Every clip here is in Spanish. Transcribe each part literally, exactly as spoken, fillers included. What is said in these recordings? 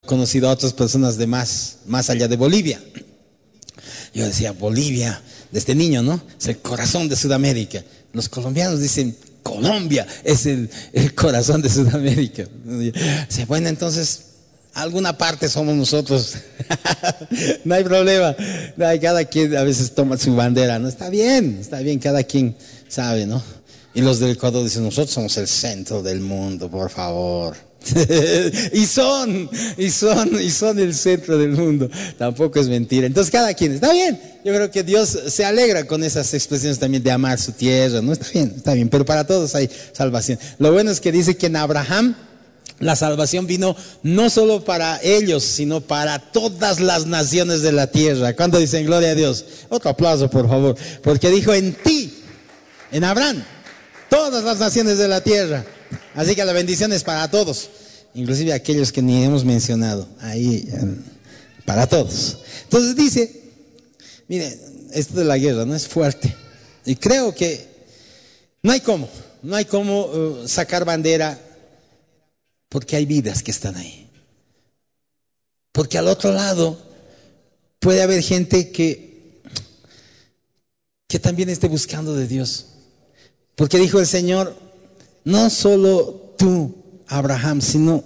conocido a otras personas de más, más allá de Bolivia. Yo decía, Bolivia, desde niño, ¿no? Es el corazón de Sudamérica. Los colombianos dicen, Colombia es el, el corazón de Sudamérica. Dice, bueno, entonces, alguna parte somos nosotros. No hay problema. Cada quien a veces toma su bandera, ¿no? Está bien, está bien, cada quien sabe, ¿no? Y los del Ecuador dicen, nosotros somos el centro del mundo, por favor. y son, y son, y son el centro del mundo. Tampoco es mentira. Entonces cada quien, está bien. Yo creo que Dios se alegra con esas expresiones también de amar su tierra, ¿no? Está bien, está bien, pero para todos hay salvación. Lo bueno es que dice que en Abraham la salvación vino no solo para ellos, sino para todas las naciones de la tierra. ¿Cuándo dicen gloria a Dios? Otro aplauso, por favor. Porque dijo en ti, en Abraham, todas las naciones de la tierra. Así que la bendición es para todos, inclusive aquellos que ni hemos mencionado, ahí para todos. Entonces dice, mire, esto de la guerra no es fuerte, y creo que no hay cómo, no hay cómo uh, sacar bandera, porque hay vidas que están ahí. Porque al otro lado puede haber gente que, que también esté buscando de Dios, porque dijo el Señor, no solo tú, Abraham, sino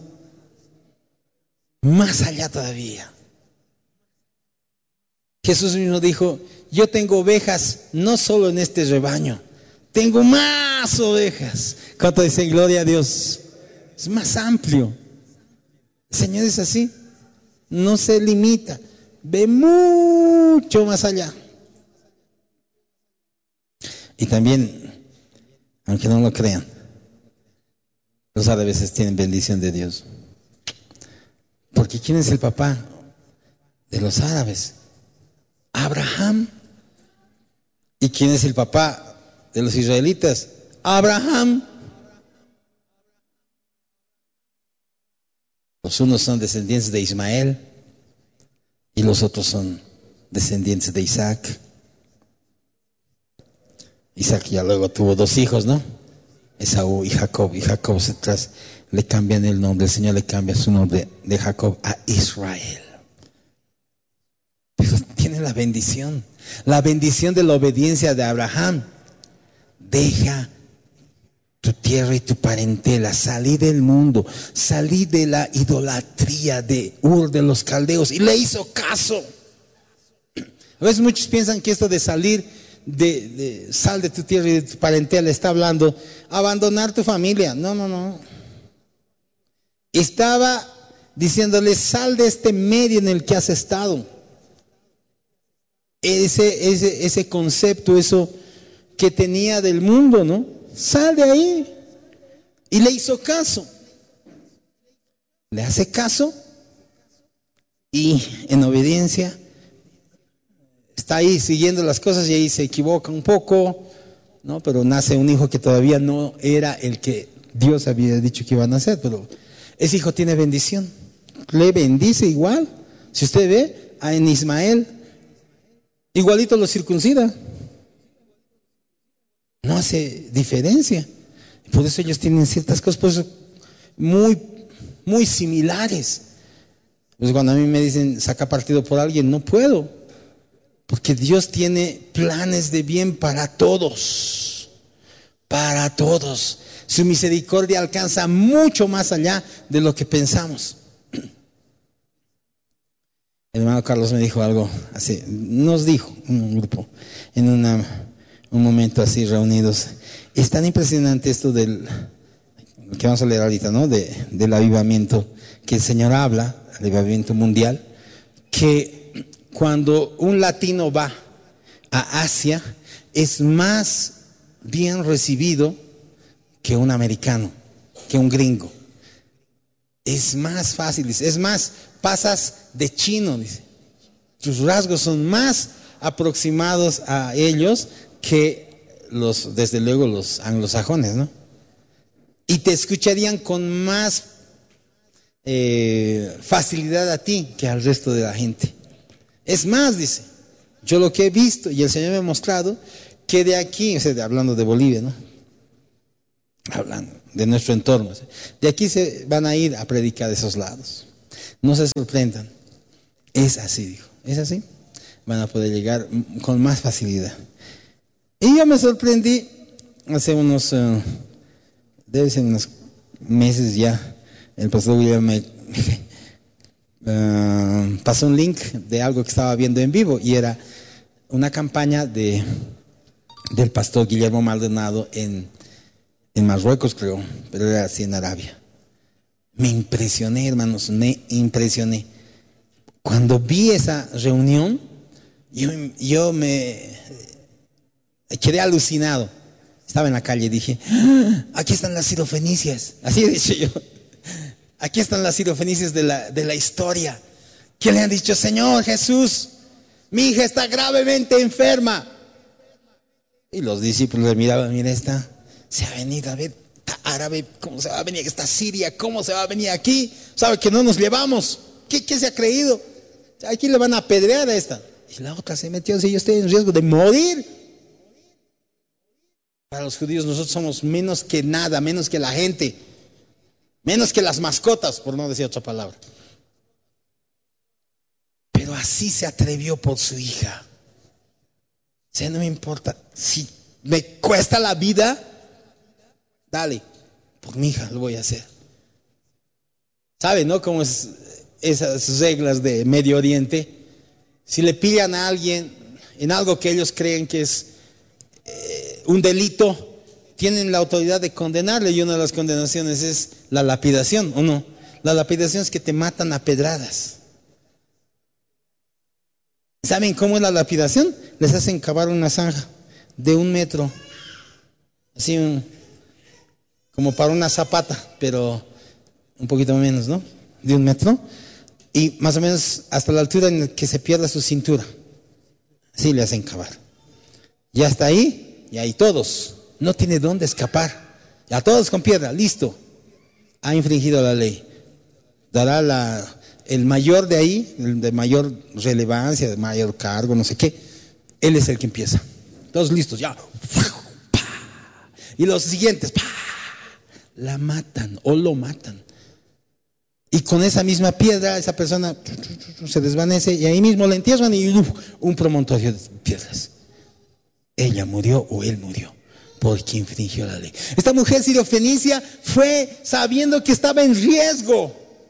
más allá todavía. Jesús mismo dijo, yo tengo ovejas no solo en este rebaño, tengo más ovejas. ¿Cuánto dicen gloria a Dios? Es más amplio. El Señor es así, no se limita, ve mucho más allá. Y también, aunque no lo crean, los árabes tienen bendición de Dios. Porque ¿quién es el papá de los árabes? Abraham. ¿Y quién es el papá de los israelitas? Abraham. Los unos son descendientes de Ismael y los otros son descendientes de Isaac. Isaac ya luego tuvo dos hijos, ¿no? Esaú y Jacob, y Jacob se tras, le cambian el nombre, el Señor le cambia su nombre de Jacob a Israel. Pero tiene la bendición, la bendición de la obediencia de Abraham. Deja tu tierra y tu parentela, salí del mundo, salí de la idolatría de Ur de los caldeos, y le hizo caso. A veces muchos piensan que esto de salir De, de sal de tu tierra y de tu parentela está hablando abandonar tu familia. No, no, no. Estaba diciéndole, sal de este medio en el que has estado. Ese, ese, ese concepto, eso que tenía del mundo, ¿no? Sal de ahí. Y le hizo caso. Le hace caso y en obediencia está ahí siguiendo las cosas, y ahí se equivoca un poco, ¿no? Pero nace un hijo que todavía no era el que Dios había dicho que iba a nacer, pero ese hijo tiene bendición, le bendice igual. Si usted ve a en Ismael, igualito lo circuncida, no hace diferencia. Por eso ellos tienen ciertas cosas, pues, muy, muy similares. Pues cuando a mí me dicen saca partido por alguien, no puedo. Porque Dios tiene planes de bien para todos, para todos. Su misericordia alcanza mucho más allá de lo que pensamos. El hermano Carlos me dijo algo así, nos dijo un grupo, en una, un momento así reunidos. Es tan impresionante esto del, que vamos a leer ahorita, ¿no? De, del avivamiento, que el Señor habla, el avivamiento mundial, que cuando un latino va a Asia, es más bien recibido que un americano, que un gringo. Es más fácil, dice. Es más, pasas de chino, dice. Tus rasgos son más aproximados a ellos que los, desde luego, los anglosajones, ¿no? Y te escucharían con más eh, facilidad a ti que al resto de la gente. Es más, dice, yo lo que he visto y el Señor me ha mostrado, que de aquí, o sea, hablando de Bolivia, ¿no? Hablando de nuestro entorno, de aquí se van a ir a predicar de esos lados. No se sorprendan. Es así, dijo. ¿Es así? Van a poder llegar con más facilidad. Y yo me sorprendí hace unos, uh, debe ser unos meses ya. El pastor William me uh, pasó un link de algo que estaba viendo en vivo y era una campaña de, del pastor Guillermo Maldonado en, en Marruecos, creo, pero era así en Arabia. Me impresioné, hermanos, me impresioné. Cuando vi esa reunión, yo, yo me quedé alucinado. Estaba en la calle y dije, ¡ah! Aquí están las sirofenicias. Así he dicho yo. Aquí están las sirofenicias de la, de la historia. Que le han dicho, Señor Jesús, mi hija está gravemente enferma. Y los discípulos le miraban, mira esta, se ha venido a ver, está árabe, ¿cómo se va a venir? Está Siria, ¿cómo se va a venir aquí? ¿Sabe que no nos llevamos? ¿Qué, qué se ha creído? Aquí le van a apedrear a esta. Y la otra se metió, si yo estoy en riesgo de morir. Para los judíos nosotros somos menos que nada, menos que la gente, menos que las mascotas, por no decir otra palabra. Pero así se atrevió por su hija. O sea, no me importa, si me cuesta la vida, dale, por mi hija lo voy a hacer. ¿Saben, no? Cómo es esas reglas de Medio Oriente. Si le pillan a alguien en algo que ellos creen que es eh, un delito, tienen la autoridad de condenarle, y una de las condenaciones es la lapidación, ¿o no? La lapidación es que te matan a pedradas. ¿Saben cómo es la lapidación? Les hacen cavar una zanja de un metro, así un, como para una zapata, pero un poquito menos, ¿no? De un metro, y más o menos hasta la altura en la que se pierda su cintura. Así le hacen cavar. Ya está ahí, y ahí todos. No tiene dónde escapar. Ya todos con piedra, listo. Ha infringido la ley. Dará la, el mayor de ahí, el de mayor relevancia, de mayor cargo, no sé qué. Él es el que empieza. Todos listos, ya. Y los siguientes, la matan o lo matan. Y con esa misma piedra, esa persona se desvanece y ahí mismo la entierran y uf, un promontorio de piedras. Ella murió o él murió porque infringió la ley. Esta mujer sirofenicia fue sabiendo que estaba en riesgo.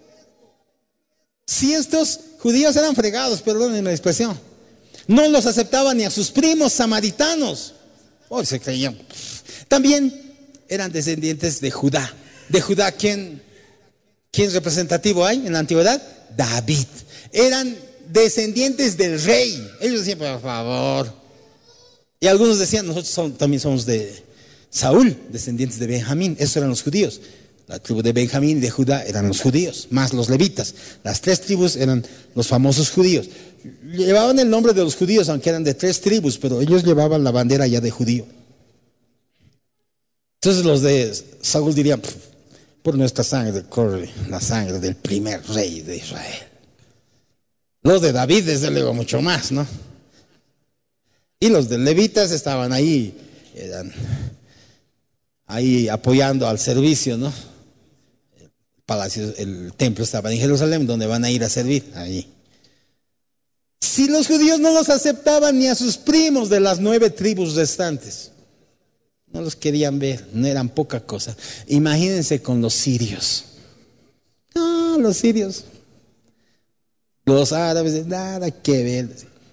Si estos judíos eran fregados, perdónenme la expresión, no los aceptaban ni a sus primos samaritanos. Oh, se creían. También eran descendientes de Judá. De Judá, ¿quién? ¿Quién representativo hay en la antigüedad? David. Eran descendientes del rey. Ellos decían, por favor. Y algunos decían, nosotros son, también somos de Saúl, descendientes de Benjamín. Esos eran los judíos. La tribu de Benjamín y de Judá eran los judíos, más los levitas. Las tres tribus eran los famosos judíos. Llevaban el nombre de los judíos, aunque eran de tres tribus, pero ellos llevaban la bandera ya de judío. Entonces los de Saúl dirían, por nuestra sangre corre la sangre del primer rey de Israel. Los de David, desde luego, mucho más, ¿no? Y los de levitas estaban ahí, eran ahí apoyando al servicio, ¿no? El palacio, el templo estaba en Jerusalén, donde van a ir a servir, ahí. Si los judíos no los aceptaban ni a sus primos de las nueve tribus restantes, no los querían ver, no eran poca cosa. Imagínense con los sirios. No, los sirios. Los árabes, nada que ver.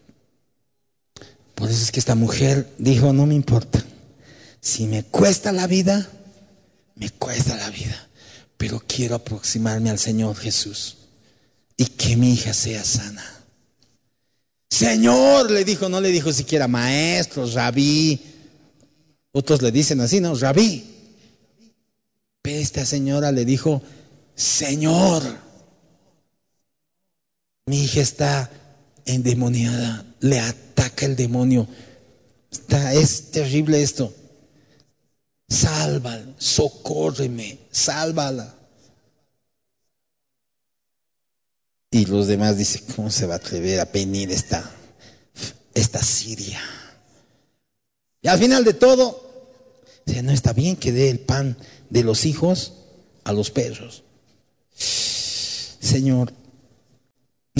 Por eso es que esta mujer dijo, no me importa. Si me cuesta la vida, me cuesta la vida. Pero quiero aproximarme al Señor Jesús y que mi hija sea sana. Señor, le dijo, no le dijo siquiera maestro, rabí. Otros le dicen así, ¿no? Rabí. Pero esta señora le dijo, Señor, mi hija está endemoniada, le ataca el demonio. Está, es terrible esto. Sálvala, socórreme, sálvala. Y los demás dicen, ¿cómo se va a atrever a venir esta, esta Siria? Y al final de todo, o sea, no está bien que dé el pan de los hijos a los perros. Señor,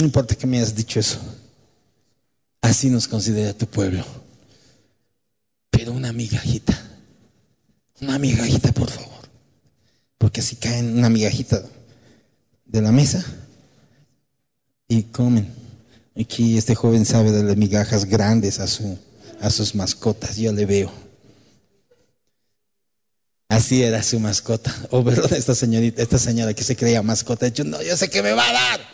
No importa que me hayas dicho eso. Así nos considera tu pueblo. Pero una migajita. Una migajita, por favor. Porque si caen una migajita de la mesa y comen. Aquí este joven sabe de las migajas grandes a, su, a sus mascotas. Yo le veo. Así era su mascota. Oh, perdón, esta señorita, esta señora que se creía mascota. Yo no, yo sé que me va a dar.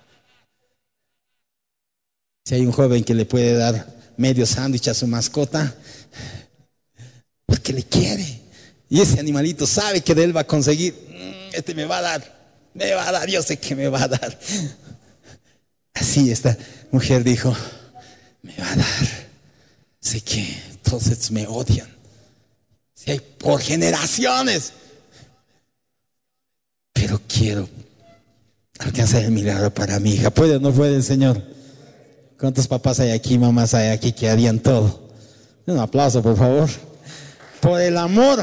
Si hay un joven que le puede dar medio sándwich a su mascota, porque le quiere. Y ese animalito sabe que de él va a conseguir. Este me va a dar, me va a dar, yo sé que me va a dar. Así esta mujer dijo, me va a dar. Sé que todos estos me odian. Si hay por generaciones. Pero quiero alcanzar el milagro para mi hija. ¿Puede o no puede, Señor? ¿Cuántos papás hay aquí, mamás hay aquí que harían todo? Un aplauso, por favor. Por el amor.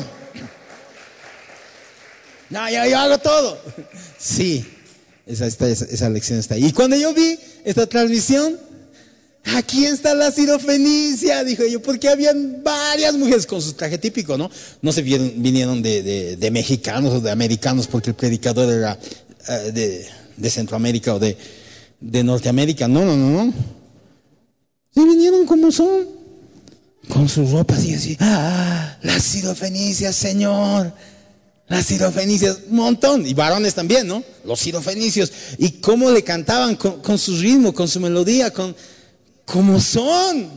No, yo, yo hago todo. Sí, esa, esa, esa lección está ahí. Y cuando yo vi esta transmisión, aquí está la sirofenicia, dije yo, porque habían varias mujeres con su traje típico, ¿no? No se vieron, vinieron de, de, de mexicanos o de americanos, porque el predicador era uh, de, de Centroamérica o de, de Norteamérica. No, no, no, no. Sí, vinieron como son, con sus ropas y así, ah, las sirofenicias, Señor. Las sirofenicias, un montón, y varones también, ¿no? Los sirofenicios, y cómo le cantaban con, con su ritmo, con su melodía, con cómo son.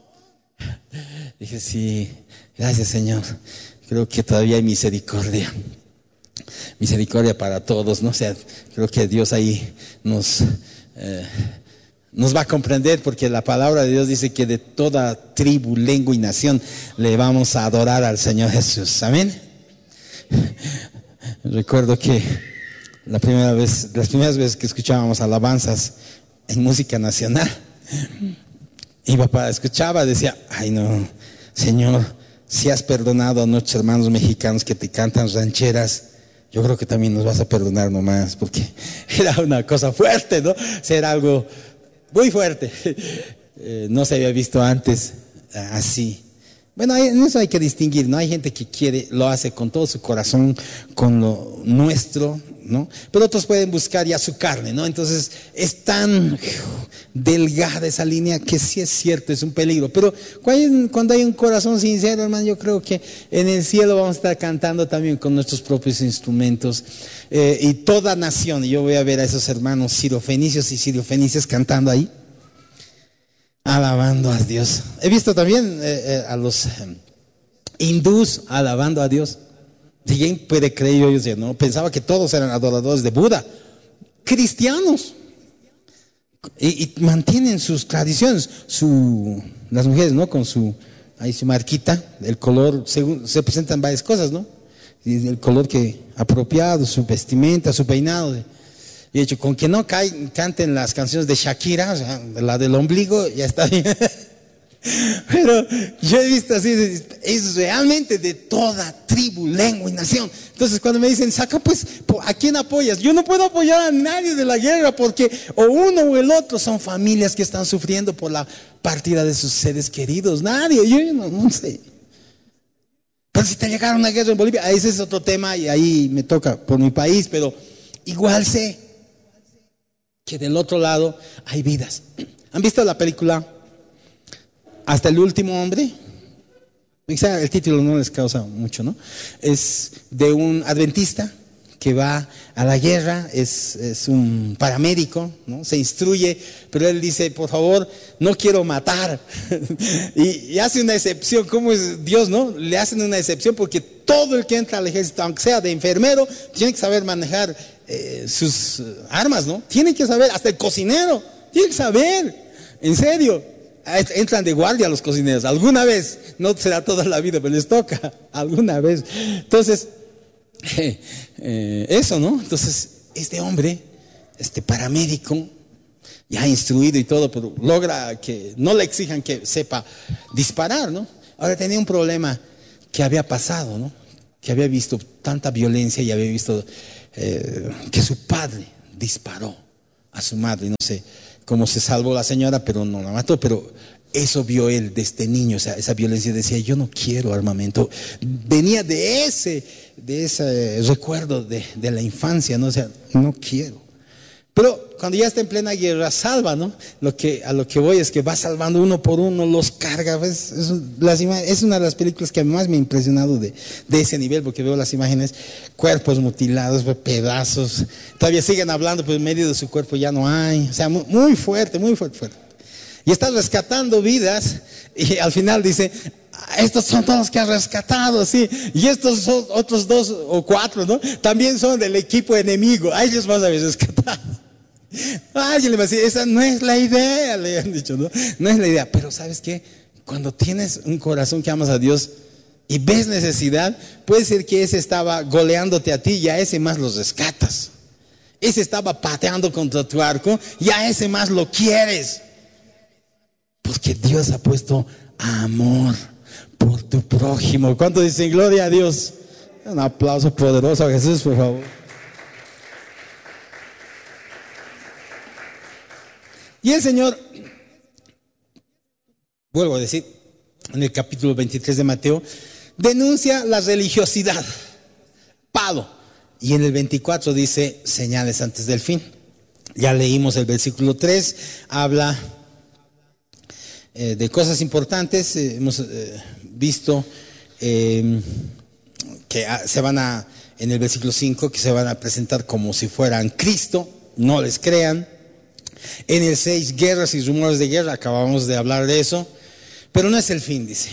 Dije, sí, gracias, Señor. Creo que todavía hay misericordia. Misericordia para todos, ¿no? O sea, creo que Dios ahí nos, eh, nos va a comprender, porque la palabra de Dios dice que de toda tribu, lengua y nación le vamos a adorar al Señor Jesús. Amén. Recuerdo que la primera vez, las primeras veces que escuchábamos alabanzas en música nacional, mi papá escuchaba, decía, ay no, Señor, si has perdonado a nuestros hermanos mexicanos que te cantan rancheras, yo creo que también nos vas a perdonar nomás, porque era una cosa fuerte, ¿no? O sea, era algo muy fuerte. Eh, no se había visto antes así. Bueno, en eso hay que distinguir, ¿no? Hay gente que quiere, lo hace con todo su corazón, con lo nuestro, ¿no? Pero otros pueden buscar ya su carne, ¿no? Entonces es tan delgada esa línea que sí es cierto, es un peligro. Pero cuando hay un corazón sincero, hermano, yo creo que en el cielo vamos a estar cantando también con nuestros propios instrumentos. Eh, y toda nación, yo voy a ver a esos hermanos sirofenicios y sirofenicias cantando ahí, alabando a Dios. He visto también eh, eh, a los eh, hindús alabando a Dios. ¿Quién puede creer? Yo decía, no, pensaba que todos eran adoradores de Buda. Cristianos. Y, y mantienen sus tradiciones. Su, las mujeres, ¿no? Con su, ahí su marquita, el color, según, se presentan varias cosas, ¿no? Y el color que apropiado, su vestimenta, su peinado. Y de hecho, con que no caen, canten las canciones de Shakira, o sea, la del ombligo, ya está bien. Pero yo he visto así, es realmente de toda tribu, lengua y nación. Entonces cuando me dicen, saca pues, ¿a quién apoyas? Yo no puedo apoyar a nadie de la guerra, porque o uno o el otro son familias que están sufriendo por la partida de sus seres queridos. Nadie, yo, yo no, no sé. Pero si te llegara una guerra en Bolivia, ese es otro tema y ahí me toca por mi país, pero igual sé que del otro lado hay vidas. ¿Han visto la película Hasta el último hombre? Quizá el título no les causa mucho, ¿no? Es de un adventista que va a la guerra, es, es un paramédico, ¿no? Se instruye, pero él dice, por favor, no quiero matar. y, y hace una excepción. ¿Cómo es Dios, no? Le hacen una excepción porque todo el que entra al ejército, aunque sea de enfermero, tiene que saber manejar eh, sus armas, ¿no? Tiene que saber, hasta el cocinero, tiene que saber, en serio. Entran de guardia los cocineros, alguna vez, no será toda la vida, pero les toca, alguna vez. Entonces, eh, eh, eso, ¿no? Entonces, este hombre, este paramédico, ya instruido y todo, pero logra que no le exijan que sepa disparar, ¿no? Ahora tenía un problema que había pasado, ¿no? Que había visto tanta violencia y había visto eh, que su padre disparó a su madre, no sé. cómo se salvó la señora, pero no la mató, pero eso vio él desde niño, o sea, esa violencia. Decía, yo no quiero armamento. Venía de ese, de ese recuerdo de, de la infancia, ¿no? O sea, no quiero. Pero cuando ya está en plena guerra, salva, ¿no? Lo que, a lo que voy es que va salvando uno por uno, los carga. Pues, es, las es una de las películas que más me ha impresionado de, de ese nivel, porque veo las imágenes, cuerpos mutilados, pedazos. Todavía siguen hablando, pero en medio de su cuerpo ya no hay. O sea, muy, muy fuerte, muy fuerte, fuerte. Y está rescatando vidas, y al final dice, estos son todos los que ha rescatado, sí, y estos son otros dos o cuatro, ¿no? También son del equipo enemigo, a ellos más habéis rescatado. Alguien le va a decir, esa no es la idea, le han dicho, ¿no? No es la idea, pero ¿sabes qué? Cuando tienes un corazón que amas a Dios y ves necesidad, puede ser que ese estaba goleándote a ti y a ese más los rescatas. Ese estaba pateando contra tu arco y a ese más lo quieres. Porque Dios ha puesto amor por tu prójimo. ¿Cuánto dicen gloria a Dios? Un aplauso poderoso a Jesús, por favor. Y el Señor, vuelvo a decir, en el capítulo veintitrés de Mateo, denuncia la religiosidad, palo. Y en el veinticuatro dice, señales antes del fin. Ya leímos el versículo tres, habla eh, de cosas importantes. Eh, hemos eh, visto eh, que se van a, en el versículo cinco, que se van a presentar como si fueran Cristo, no les crean. En el seis, guerras y rumores de guerra, acabamos de hablar de eso, pero no es el fin, dice.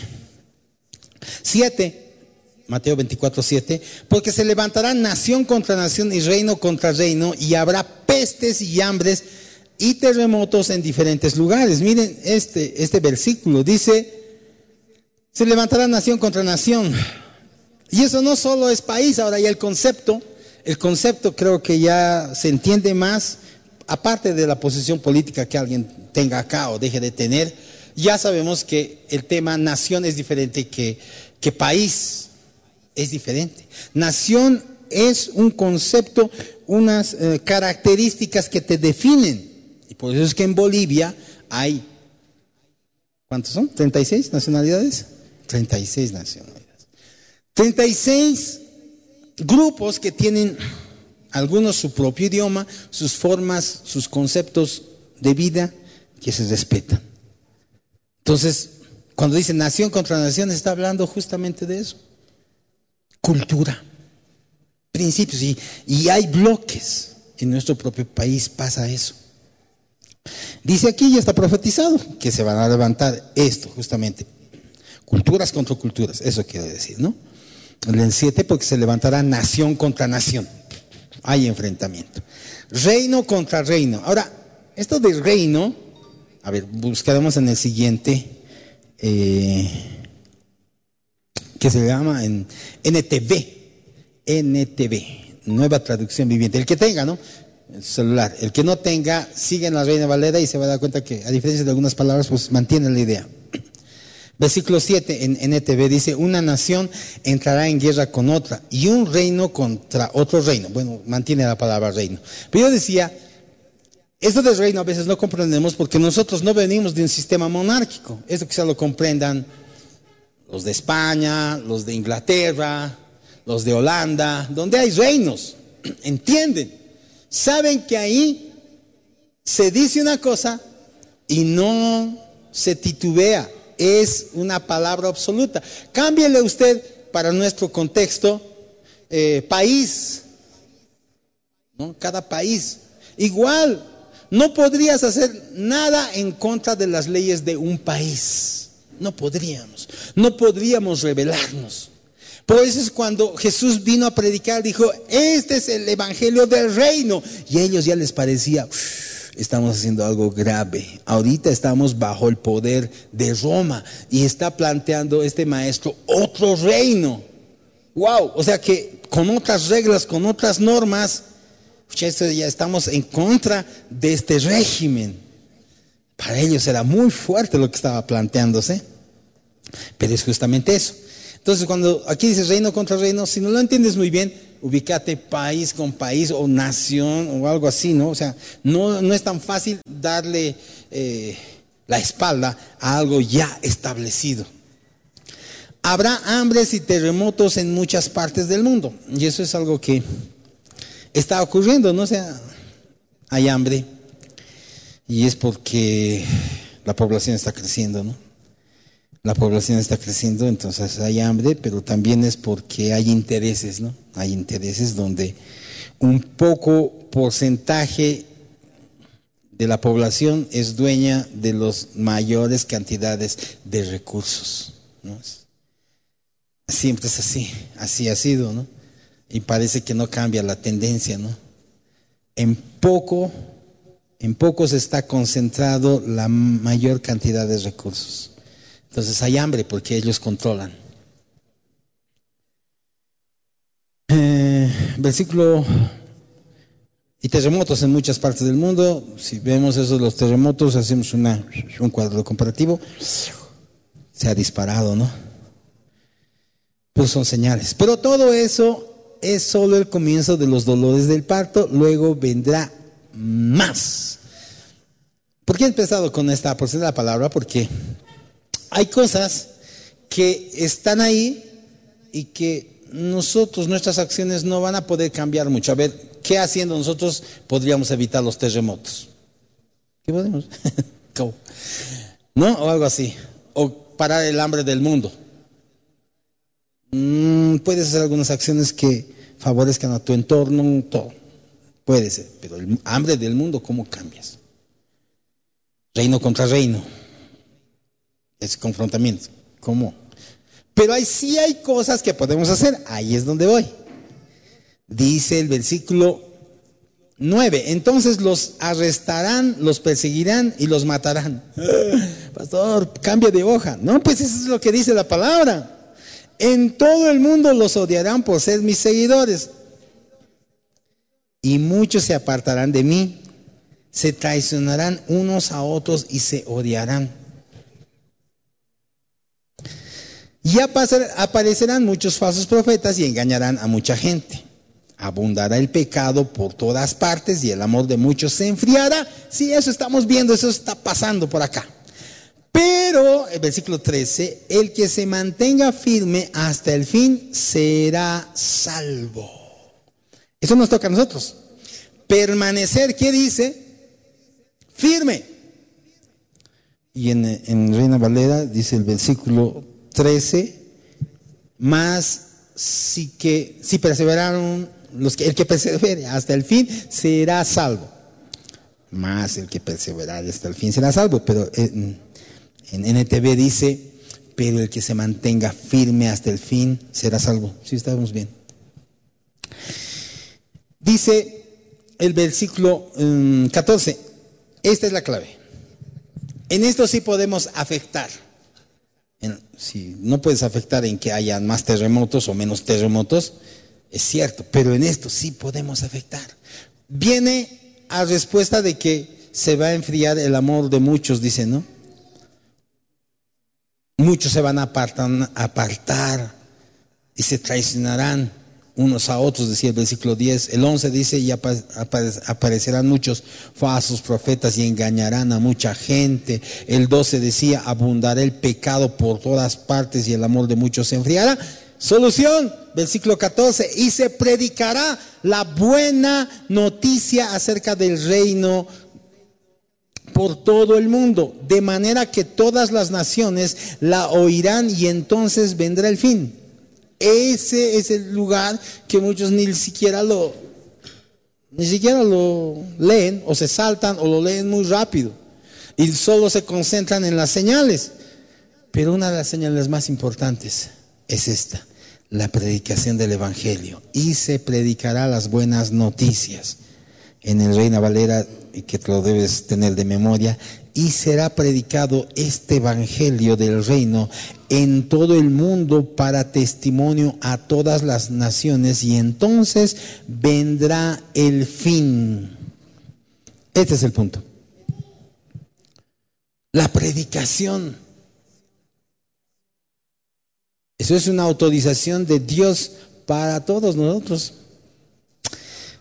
siete, Mateo veinticuatro, siete, porque se levantará nación contra nación y reino contra reino, y habrá pestes y hambres y terremotos en diferentes lugares. Miren este, este versículo, dice, se levantará nación contra nación. Y eso no solo es país, ahora ya el concepto, el concepto creo que ya se entiende más. Aparte de la posición política que alguien tenga acá o deje de tener, ya sabemos que el tema nación es diferente que, que país, es diferente. Nación es un concepto, unas eh, características que te definen. Y por eso es que en Bolivia hay, ¿cuántos son? ¿treinta y seis nacionalidades? treinta y seis nacionalidades. treinta y seis grupos que tienen algunos su propio idioma, sus formas, sus conceptos de vida que se respetan. Entonces, cuando dice nación contra nación, está hablando justamente de eso. Cultura, principios, y, y hay bloques. En nuestro propio país pasa eso. Dice aquí, ya está profetizado, que se van a levantar esto justamente. Culturas contra culturas, eso quiere decir, ¿no? En el siete, porque se levantará nación contra nación. Hay enfrentamiento. Reino contra reino. Ahora, esto de reino, a ver, buscaremos en el siguiente, eh, que se llama en N T V. N T V, Nueva Traducción Viviente. El que tenga, ¿no? El celular. El que no tenga, sigue en la Reina Valera y se va a dar cuenta que, a diferencia de algunas palabras, pues mantiene la idea. Versículo siete en N T V dice, una nación entrará en guerra con otra y un reino contra otro reino. Bueno, mantiene la palabra reino. Pero yo decía, esto del reino a veces no comprendemos porque nosotros no venimos de un sistema monárquico. Esto quizá lo comprendan los de España, los de Inglaterra, los de Holanda, donde hay reinos. ¿Entienden? Saben que ahí se dice una cosa y no se titubea. Es una palabra absoluta. Cámbiele usted para nuestro contexto, eh, país, ¿no? Cada país. Igual, no podrías hacer nada en contra de las leyes de un país. No podríamos. No podríamos rebelarnos. Por eso es cuando Jesús vino a predicar, dijo, este es el evangelio del reino. Y a ellos ya les parecía, estamos haciendo algo grave. Ahorita estamos bajo el poder de Roma y está planteando este maestro otro reino. Wow, o sea que con otras reglas, con otras normas, ya estamos en contra de este régimen. Para ellos era muy fuerte lo que estaba planteándose, pero es justamente eso. Entonces cuando aquí dice reino contra reino, si no lo entiendes muy bien, ubícate país con país o nación o algo así, ¿no? O sea, no, no es tan fácil darle eh, la espalda a algo ya establecido. Habrá hambres y terremotos en muchas partes del mundo. Y eso es algo que está ocurriendo, ¿no? O sea, hay hambre. Y es porque la población está creciendo, ¿no? La población está creciendo, entonces hay hambre, pero también es porque hay intereses, ¿no? Hay intereses donde un poco porcentaje de la población es dueña de las mayores cantidades de recursos, ¿no? Siempre es así, así ha sido, ¿no? Y parece que no cambia la tendencia, ¿no? En poco, en poco se está concentrado la mayor cantidad de recursos. Entonces hay hambre porque ellos controlan. Eh, versículo, y terremotos en muchas partes del mundo. Si vemos esos los terremotos, hacemos una, un cuadro comparativo. Se ha disparado, ¿no? Pues son señales. Pero todo eso es solo el comienzo de los dolores del parto. Luego vendrá más. ¿Por qué he empezado con esta porción de la palabra? Porque hay cosas que están ahí y que nosotros, nuestras acciones no van a poder cambiar mucho. A ver, ¿qué haciendo nosotros podríamos evitar los terremotos? ¿Qué podemos? ¿No? O algo así. O parar el hambre del mundo. Mm, puedes hacer algunas acciones que favorezcan a tu entorno, todo. Puede ser, pero el hambre del mundo, ¿cómo cambias? Reino contra reino. Ese confrontamiento. ¿Cómo? Pero ahí sí hay cosas que podemos hacer. Ahí es donde voy. Dice el versículo nueve. Entonces los arrestarán, los perseguirán y los matarán. Pastor, cambia de hoja. No, pues eso es lo que dice la palabra. En todo el mundo los odiarán por ser mis seguidores. Y muchos se apartarán de mí. Se traicionarán unos a otros y se odiarán. Y aparecerán muchos falsos profetas y engañarán a mucha gente. Abundará el pecado por todas partes y el amor de muchos se enfriará. Sí, eso estamos viendo, eso está pasando por acá. Pero, el versículo trece, el que se mantenga firme hasta el fin será salvo. Eso nos toca a nosotros. Permanecer, ¿qué dice? Firme. Y en, en Reina Valera dice el versículo trece, más si que si perseveraron los que el que persevere hasta el fin será salvo. Más el que perseverare hasta el fin será salvo, pero en, en N T V dice, pero el que se mantenga firme hasta el fin será salvo. Sí, estamos bien. Dice el versículo um, catorce, esta es la clave. En esto sí podemos afectar. En, si no puedes afectar en que haya más terremotos o menos terremotos, es cierto, pero en esto sí podemos afectar. Viene a respuesta de que se va a enfriar el amor de muchos, dice, ¿no? Muchos se van a apartar, apartar y se traicionarán unos a otros, decía el versículo diez. El once dice, y aparecerán muchos falsos profetas y engañarán a mucha gente. El doce decía, abundará el pecado por todas partes y el amor de muchos se enfriará. Solución, versículo catorce, y se predicará la buena noticia acerca del reino por todo el mundo, de manera que todas las naciones la oirán y entonces vendrá el fin. Ese es el lugar que muchos ni siquiera lo ni siquiera lo leen, o se saltan o lo leen muy rápido y solo se concentran en las señales. Pero una de las señales más importantes es esta: la predicación del evangelio. Y se predicará las buenas noticias. En el Reina Valera, y que te lo debes tener de memoria, y será predicado este evangelio del reino en todo el mundo para testimonio a todas las naciones, y entonces vendrá el fin. Este es el punto. La predicación. Eso es una autorización de Dios para todos nosotros.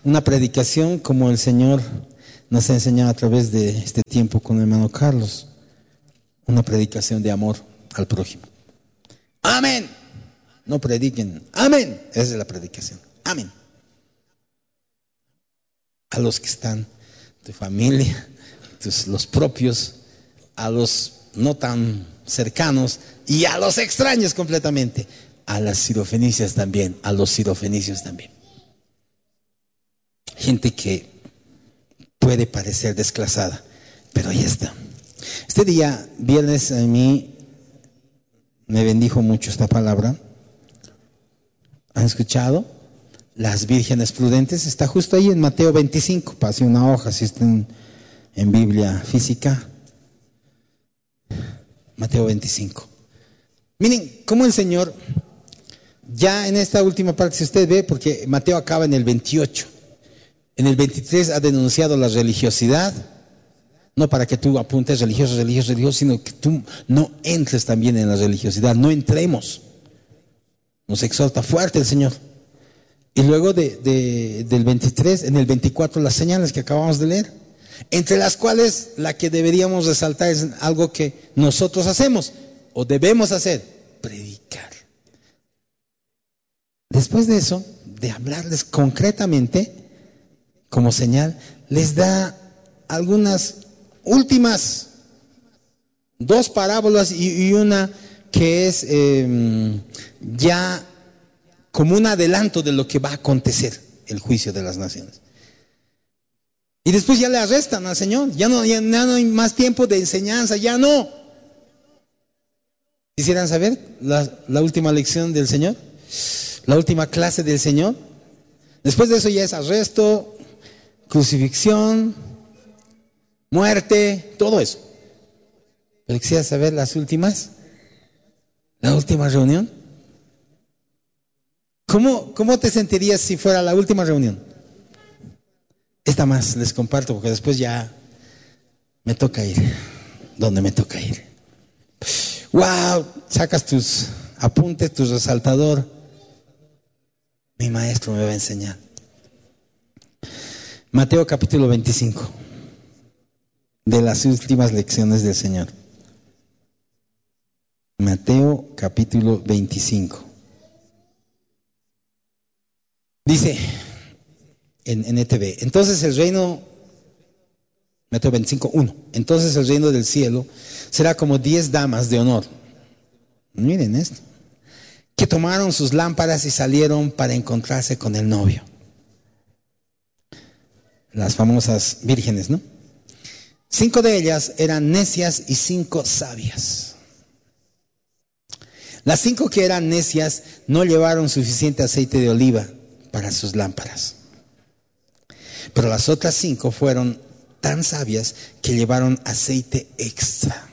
una predicación como el Señor nos ha enseñado a través de este tiempo con el hermano Carlos. Una predicación de amor al prójimo. Amén. No prediquen. Amén. Esa es la predicación. Amén. A los que están, tu familia, tus, los propios, a los no tan cercanos y a los extraños completamente. A las sirofenicias también, a los sirofenicios también. Gente que puede parecer desclasada, pero ahí está. Este día, viernes, a mí me bendijo mucho esta palabra. ¿Han escuchado? Las vírgenes prudentes. Está justo ahí en Mateo veinticinco. Pase una hoja si están en Biblia física. Mateo veinticinco. Miren cómo el Señor, ya en esta última parte, si usted ve, porque Mateo acaba en el veintiocho. En el veintitrés ha denunciado la religiosidad. No para que tú apuntes religioso, religioso, religioso, sino que tú no entres también en la religiosidad. No entremos. Nos exhorta fuerte el Señor. Y luego de, de, del veintitrés, en el veinticuatro, las señales que acabamos de leer, entre las cuales la que deberíamos resaltar es algo que nosotros hacemos o debemos hacer: predicar. Después de eso, de hablarles concretamente como señal, les da algunas últimas dos parábolas y, y una que es eh, ya como un adelanto de lo que va a acontecer, el juicio de las naciones. Y después ya le arrestan al Señor. Ya no, ya, ya no hay más tiempo de enseñanza, ya no. ¿Quisieran saber la, la última lección del Señor? La última clase del Señor. Después de eso ya es arresto, crucifixión, muerte, todo eso. Pero quisiera saber las últimas, la última reunión. ¿Cómo, cómo te sentirías si fuera la última reunión? Esta más les comparto porque después ya me toca ir donde me toca ir. Wow, sacas tus apuntes, tu resaltador. Mi maestro me va a enseñar. Mateo capítulo veinticinco. De las últimas lecciones del Señor. Mateo capítulo veinticinco. Dice en, en E T V, entonces el reino, Mateo veinticinco, uno, entonces el reino del cielo será como diez damas de honor. Miren esto. Que tomaron sus lámparas y salieron para encontrarse con el novio. Las famosas vírgenes, ¿no? Cinco de ellas eran necias y cinco sabias. Las cinco que eran necias no llevaron suficiente aceite de oliva para sus lámparas. Pero las otras cinco fueron tan sabias que llevaron aceite extra.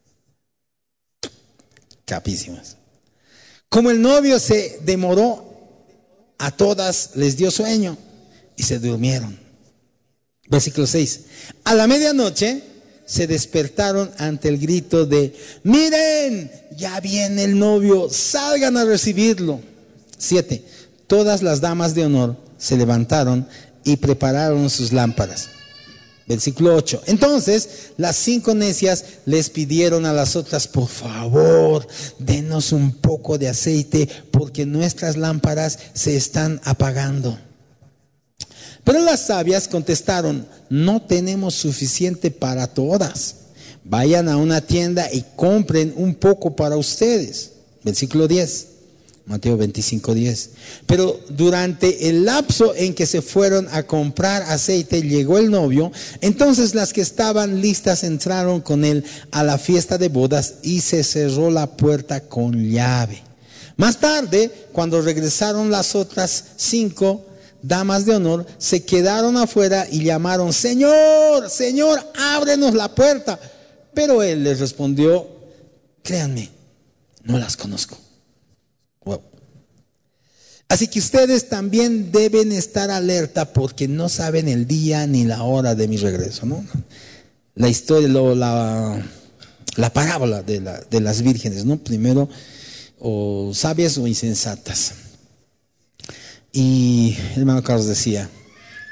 Capísimas. Como el novio se demoró, a todas les dio sueño y se durmieron. Versículo seis. A la medianoche se despertaron ante el grito de: miren, ya viene el novio, salgan a recibirlo. Siete. Todas las damas de honor se levantaron y prepararon sus lámparas. Versículo ocho. Entonces las cinco necias les pidieron a las otras: por favor, denos un poco de aceite porque nuestras lámparas se están apagando. Pero las sabias contestaron: no tenemos suficiente para todas. Vayan a una tienda y compren un poco para ustedes. Versículo diez. Mateo veinticinco, diez. Pero durante el lapso en que se fueron a comprar aceite, llegó el novio. Entonces las que estaban listas entraron con él a la fiesta de bodas y se cerró la puerta con llave. Más tarde, cuando regresaron las otras cinco damas de honor, se quedaron afuera y llamaron: Señor, Señor, ábrenos la puerta. Pero él les respondió: créanme, no las conozco. Wow. Así que ustedes también deben estar alerta porque no saben el día ni la hora de mi regreso, ¿no? La historia, lo, la, la parábola de, la, de las vírgenes, ¿no? Primero, o sabias o insensatas. Y el hermano Carlos decía: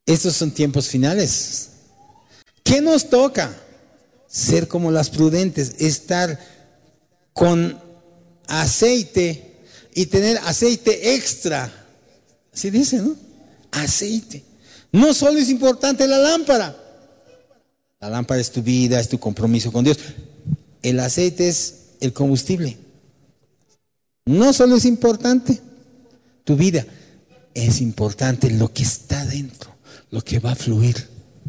Estos son tiempos finales. ¿Qué nos toca? Ser como las prudentes, estar con aceite y tener aceite extra. Así dice, ¿no? Aceite. No solo es importante la lámpara. La lámpara es tu vida, es tu compromiso con Dios. El aceite es el combustible. No solo es importante tu vida, es importante lo que está dentro, lo que va a fluir.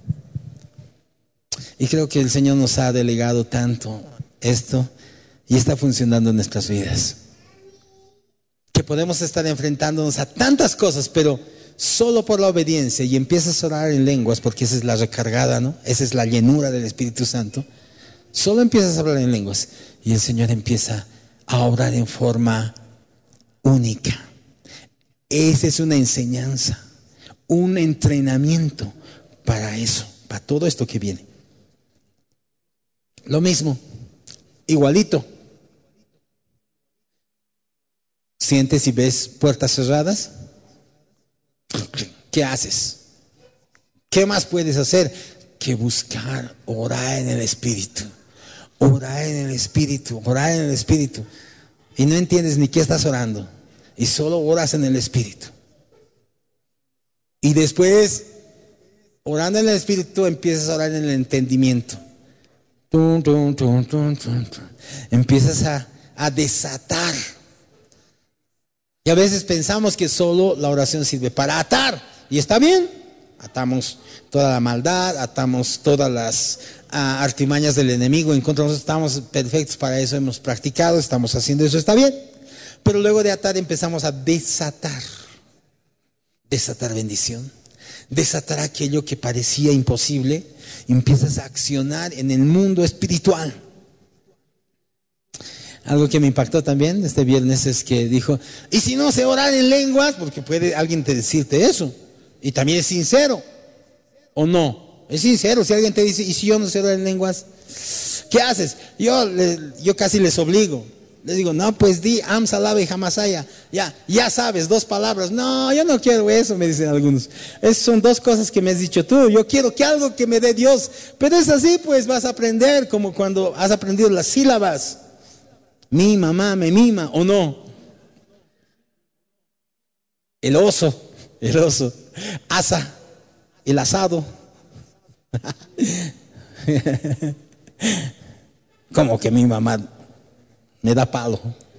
Y creo que el Señor nos ha delegado tanto esto y está funcionando en nuestras vidas. Que podemos estar enfrentándonos a tantas cosas, pero solo por la obediencia, y empiezas a orar en lenguas, porque esa es la recargada, ¿no? Esa es la llenura del Espíritu Santo. Solo empiezas a hablar en lenguas y el Señor empieza a obrar en forma única. Esa es una enseñanza, un entrenamiento para eso, para todo esto que viene. Lo mismo, igualito. ¿Sientes y ves puertas cerradas? ¿Qué haces? ¿Qué más puedes hacer que buscar, orar en el Espíritu? Orar en el Espíritu, orar en el Espíritu. Y no entiendes ni qué estás orando. Y solo oras en el Espíritu. Y después, orando en el Espíritu, empiezas a orar en el entendimiento. Tum, tum, tum, tum, tum, tum. Empiezas a, a desatar. Y a veces pensamos que solo la oración sirve para atar. Y está bien. Atamos toda la maldad, atamos todas las uh, artimañas del enemigo en contra de nosotros. Estamos perfectos para eso, hemos practicado, estamos haciendo eso, está bien. Pero luego de atar empezamos a desatar. Desatar bendición. Desatar aquello que parecía imposible. Empiezas a accionar en el mundo espiritual. Algo que me impactó también este viernes es que dijo, ¿y si no sé orar en lenguas? Porque puede alguien te decirte eso. Y también es sincero. ¿O no? Es sincero. Si alguien te dice, ¿y si yo no sé orar en lenguas? ¿Qué haces? Yo, yo casi les obligo. Les digo, no, pues di Am Salaba y Hamasaya. Ya, ya sabes, dos palabras. No, yo no quiero eso, me dicen algunos. Esas son dos cosas que me has dicho tú. Yo quiero que algo que me dé Dios. Pero es así, pues vas a aprender como cuando has aprendido las sílabas. Mi mamá me mima, ¿o no? El oso, el oso. Asa, el asado. Como que mi mamá me da palo.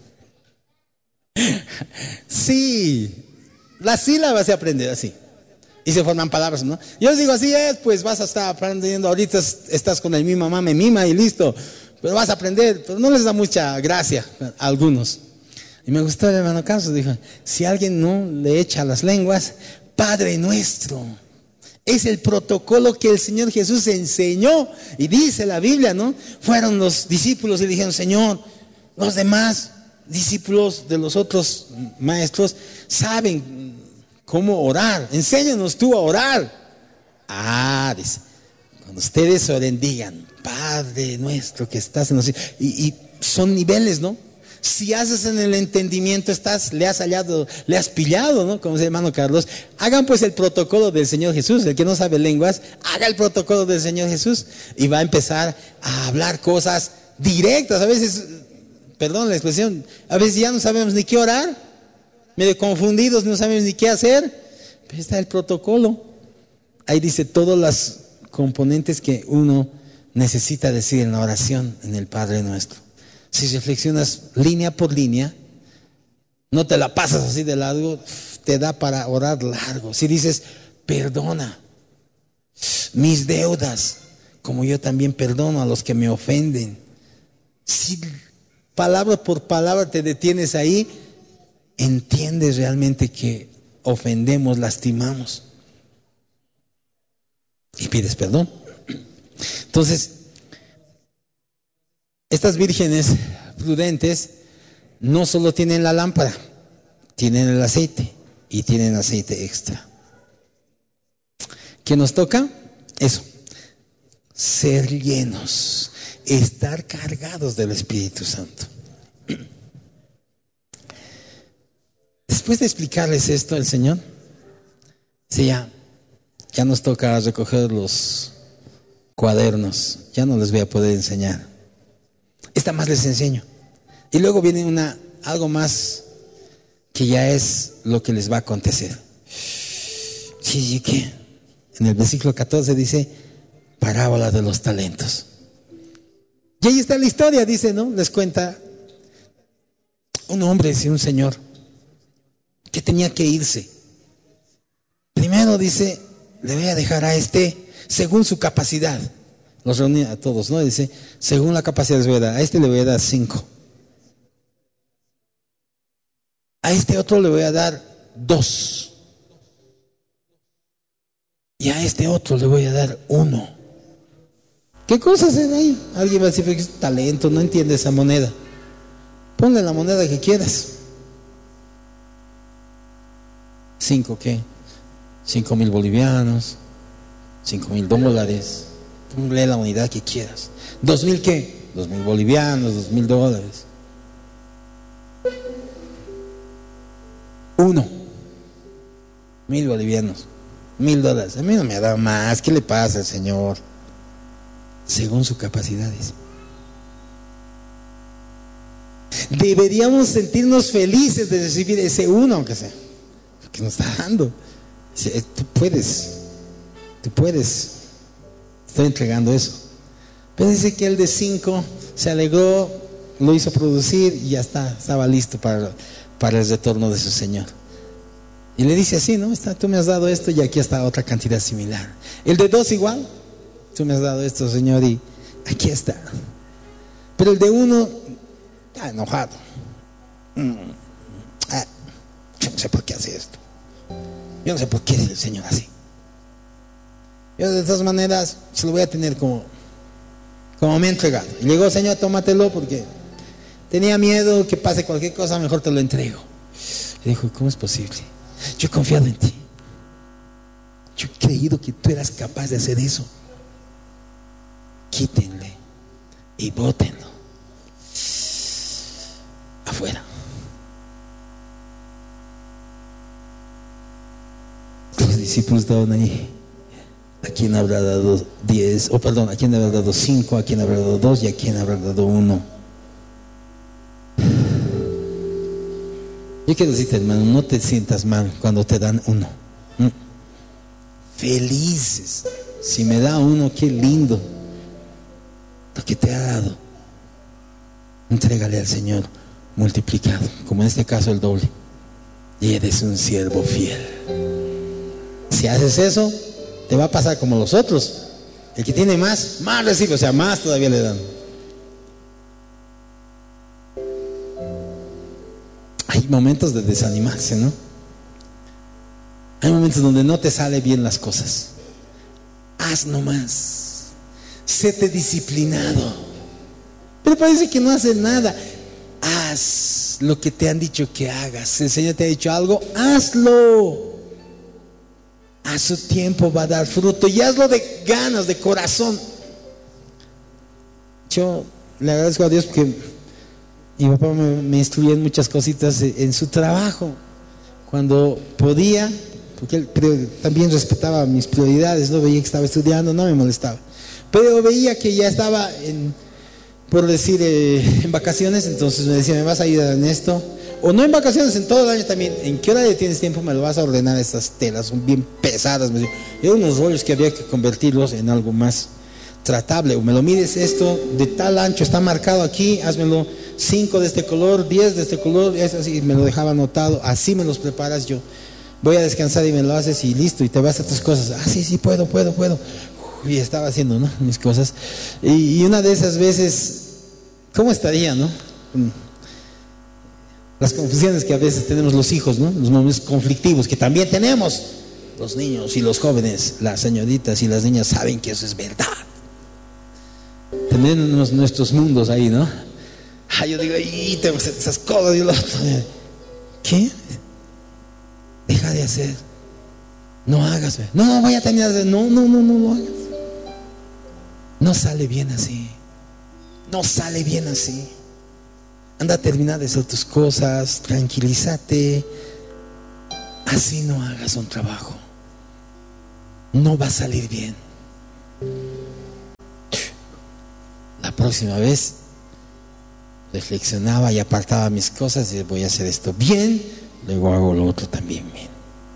Sí, las sílabas se aprenden así. Y se forman palabras, ¿no? Yo les digo, así es, pues vas a estar aprendiendo. Ahorita estás con el mi mamá me mima y listo. Pero vas a aprender, pero no les da mucha gracia a algunos. Y me gustó el hermano Carlos, dijo, si alguien no le echa las lenguas, Padre nuestro. Es el protocolo que el Señor Jesús enseñó. Y dice la Biblia, ¿no? Fueron los discípulos y dijeron, Señor, los demás discípulos de los otros maestros saben cómo orar. Enséñanos tú a orar. Ah, dice, cuando ustedes oren, digan, Padre nuestro que estás en los cielos. Y, y son niveles, ¿no? Si haces en el entendimiento, estás, le has hallado, le has pillado, ¿no? Como dice el hermano Carlos. Hagan pues el protocolo del Señor Jesús. El que no sabe lenguas, haga el protocolo del Señor Jesús. Y va a empezar a hablar cosas directas. A veces, perdón la expresión, a veces ya no sabemos ni qué orar. Medio confundidos, no sabemos ni qué hacer. Pero está el protocolo. Ahí dice todas las componentes que uno necesita decir en la oración, en el Padre Nuestro. Si reflexionas línea por línea, no te la pasas así de largo, te da para orar largo. Si dices, perdona mis deudas, como yo también perdono a los que me ofenden. Si palabra por palabra te detienes ahí, entiendes realmente que ofendemos, lastimamos y pides perdón. Entonces, estas vírgenes prudentes no solo tienen la lámpara, tienen el aceite y tienen aceite extra. ¿Qué nos toca? Eso, ser llenos, estar cargados del Espíritu Santo. Después de explicarles esto, el Señor decía, Ya nos toca recoger los cuadernos. Ya no les voy a poder enseñar. Esta más les enseño. Y luego viene una, algo más que ya es lo que les va a acontecer. Sí, ¿qué? En el versículo catorce dice, parábola de los talentos. Y ahí está la historia, dice, ¿no? Les cuenta un hombre y un señor que tenía que irse. Primero dice, le voy a dejar a este según su capacidad. Los reunía a todos, ¿no? Dice, según la capacidad les voy a dar. A este le voy a dar cinco. A este otro le voy a dar dos. Y a este otro le voy a dar uno. ¿Qué cosa se da ahí? Alguien va a decir que es talento, no entiende esa moneda. Ponle la moneda que quieras. ¿Cinco qué? Cinco mil bolivianos, cinco mil dólares. Ponle la unidad que quieras. ¿Dos mil qué? Dos mil bolivianos, dos mil dólares. Uno. Mil bolivianos. Mil dólares. A mí no me ha dado más. ¿Qué le pasa al Señor? Según sus capacidades. Deberíamos sentirnos felices de recibir ese uno, aunque sea, que nos está dando. Tú puedes, tú puedes. Estoy entregando eso. Pero dice que el de cinco se alegró, lo hizo producir y ya está, estaba listo para, para el retorno de su Señor. Y le dice así, ¿no? Está, tú me has dado esto y aquí está otra cantidad similar. El de dos igual, tú me has dado esto, Señor, y aquí está. Pero el de uno está enojado. Mm. Ah, yo no sé por qué hace esto. Yo no sé por qué es el Señor así. Yo de todas maneras se lo voy a tener como, como me ha entregado. Y le digo, Señor, tómatelo porque tenía miedo que pase cualquier cosa, mejor te lo entrego. Le dijo, ¿cómo es posible? Yo he confiado en ti. Yo he creído que tú eras capaz de hacer eso. Quítenle y bótenlo afuera. Los discípulos estaban ahí. ¿A quién habrá dado diez? O oh, perdón, ¿a quién habrá dado cinco? ¿A quién habrá dado dos? ¿Y a quién habrá dado uno? Yo quiero decirte, hermano, no te sientas mal cuando te dan uno. ¿Mm? Felices. Si me da uno, qué lindo lo que te ha dado. Entrégale al Señor multiplicado, como en este caso el doble. Y eres un siervo fiel. Si haces eso, te va a pasar como los otros. El que tiene más, más recibe, o sea, más todavía le dan. Hay momentos de desanimarse, ¿no? Hay momentos donde no te salen bien las cosas. Haz nomás. Séte disciplinado. Pero parece que no haces nada. Haz lo que te han dicho que hagas. El Señor te ha dicho algo, hazlo. A su tiempo va a dar fruto. Y hazlo de ganas, de corazón. Yo le agradezco a Dios porque mi papá me, me instruyó en muchas cositas en su trabajo. Cuando podía, porque él creo, también respetaba mis prioridades, no veía que estaba estudiando, no me molestaba. Pero veía que ya estaba, en, por decir, eh, en vacaciones, entonces me decía, ¿me vas a ayudar en esto? O no en vacaciones, en todo el año también. ¿En qué hora le tienes tiempo? Me lo vas a ordenar, estas telas son bien pesadas. Me decía, y unos rollos que había que convertirlos en algo más tratable. O me lo mides esto de tal ancho, está marcado aquí, házmelo cinco de este color, diez de este color, es así, me lo dejaba anotado, así me los preparas yo. Voy a descansar y me lo haces y listo, y te vas a tus cosas. Ah, sí, sí, puedo, puedo, puedo. Y estaba haciendo, ¿no?, mis cosas. Y, y una de esas veces, ¿cómo estaría, no? Las confusiones que a veces tenemos los hijos, ¿no? Los momentos conflictivos que también tenemos. Los niños y los jóvenes, las señoritas y las niñas saben que eso es verdad. Tenemos nuestros mundos ahí, ¿no? Ah, yo digo, y tengo esas cosas y lo otro. ¿Qué? Deja de hacer. No hagas. No, no voy a terminar de hacer. No, no, no, no lo hagas. No sale bien así. No sale bien así. Anda a terminar de hacer tus cosas. Tranquilízate. Así no hagas un trabajo. no va a salir bien. La próxima vez reflexionaba y apartaba mis cosas y voy a hacer esto bien, luego hago lo otro también bien.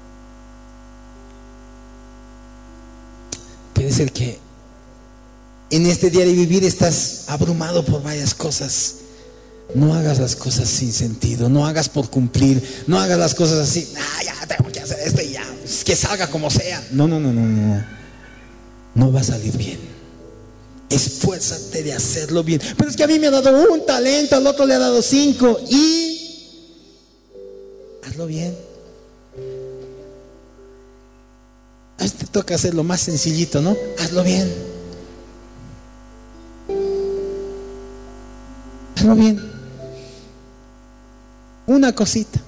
Puede ser que en este diario vivir estás abrumado por varias cosas. No hagas las cosas sin sentido, no hagas por cumplir, no hagas las cosas así, ah, ya tengo que hacer esto y ya, que salga como sea. No, no, no, no, no, no va a salir bien. Esfuérzate de hacerlo bien. Pero es que a mí me ha dado un talento, al otro le ha dado cinco, y hazlo bien. A este te toca hacer lo más sencillito, ¿no? Hazlo bien. Hazlo bien. Una cosita.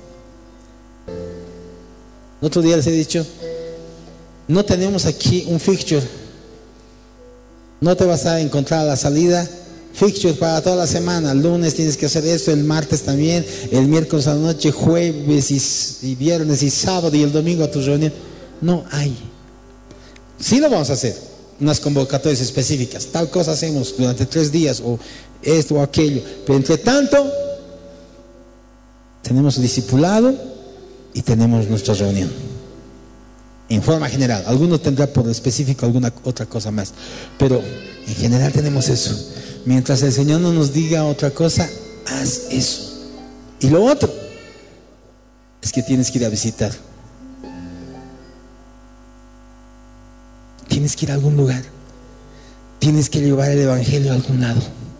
El otro día les he dicho, no tenemos aquí un fixture. No te vas a encontrar a la salida fixture para toda la semana. El lunes tienes que hacer esto, el martes también, el miércoles a la noche, jueves y, y viernes y sábado y el domingo a tu reunión. No hay. Sí lo vamos a hacer, unas convocatorias específicas. Tal cosa hacemos durante tres días o esto o aquello. Pero entre tanto, tenemos discipulado y tenemos nuestra reunión. En forma general, algunos tendrá por específico alguna otra cosa más, pero en general tenemos eso. Mientras el Señor no nos diga otra cosa, haz eso. Y lo otro es que tienes que ir a visitar. Tienes que ir a algún lugar. Tienes que llevar el evangelio a algún lado.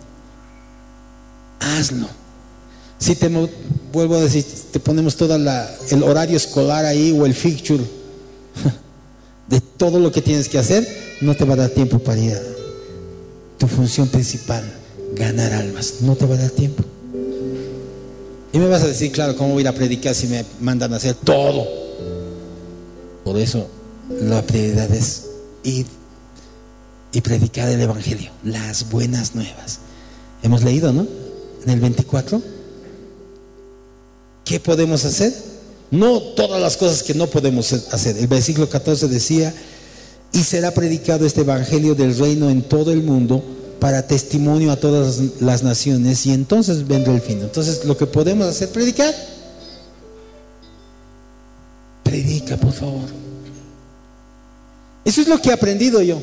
Hazlo. Si te vuelvo a decir, te ponemos todo el horario escolar ahí o el fixture de todo lo que tienes que hacer, no te va a dar tiempo para ir a tu función principal, ganar almas. No te va a dar tiempo. Y me vas a decir, claro, ¿cómo voy a ir a predicar si me mandan a hacer todo? Por eso la prioridad es ir y predicar el evangelio, las buenas nuevas. Hemos leído, ¿no? En el veinticuatro, ¿qué podemos hacer? No todas las cosas que no podemos hacer. El versículo catorce decía, y será predicado este evangelio del reino en todo el mundo para testimonio a todas las naciones, y entonces vendrá el fin. Entonces lo que podemos hacer, predicar. Predica, por favor. Eso es lo que he aprendido yo.